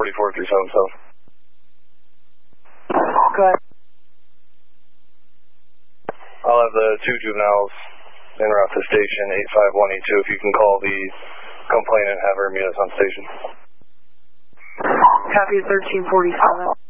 44377. Go ahead. I'll have the 2 juveniles en route to station 85182 if you can call the complainant and have her meet us on station. Copy 1347.